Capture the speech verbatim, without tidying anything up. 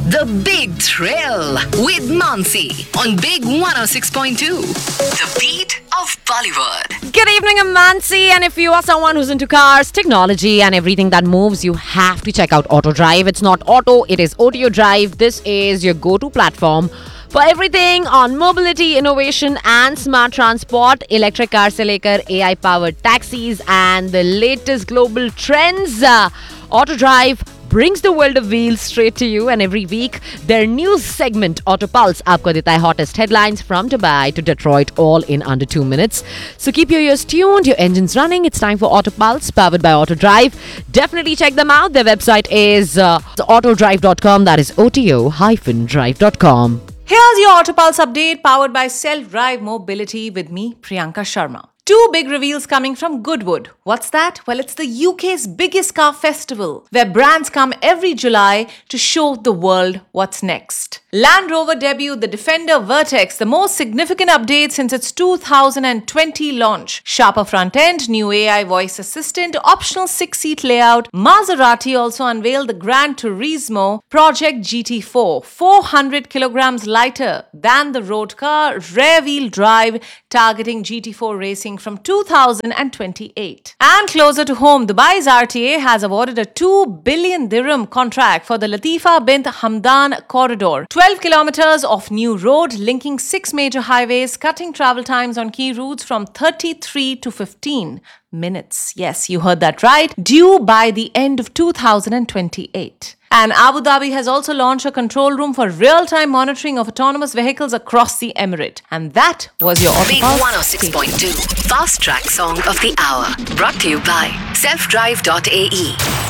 The Big Thrill with Mansi on Big one oh six point two. The beat of Bollywood. Good evening, I'm Mansi, and if you are someone who's into cars, technology and everything that moves, you have to check out Auto Drive. It's not auto, it is Audio Drive. This is your go-to platform for everything on mobility, innovation and smart transport, electric cars se lekar A I-powered taxis and the latest global trends. Uh, Auto Drive brings the world of wheels straight to you, and every week their news segment Auto Pulse aapko deta hai hottest headlines from Dubai to Detroit, all in under two minutes. So keep your ears tuned, your engines running. It's time for Auto Pulse, powered by Auto Drive. Definitely check them out. Their website is uh, auto drive dot com. That is O T O drive dot com. Here's your Auto Pulse update powered by Self-Drive Mobility with me, Priyanka Sharma. Two big reveals coming from Goodwood. What's that? Well, it's the U K's biggest car festival, where brands come every July to show the world what's next. Land Rover debuted the Defender Vertex, the most significant update since its two thousand twenty launch. Sharper front end, new A I voice assistant, optional six-seat layout. Maserati also unveiled the Gran Turismo Project G T four, four hundred kilograms lighter than the road car, rear-wheel drive, targeting G T four racing from two thousand twenty-eight. And closer to home, Dubai's R T A has awarded a two billion dirham contract for the Latifa bint Hamdan corridor. twelve kilometers of new road linking six major highways, cutting travel times on key routes from thirty-three to fifteen minutes. Yes, you heard that right. Due by the end of two thousand twenty-eight. And Abu Dhabi has also launched a control room for real-time monitoring of autonomous vehicles across the Emirate. And that was your Auto Big Pulse. one oh six point two. Fast Track Song of the Hour. Brought to you by self drive dot A E.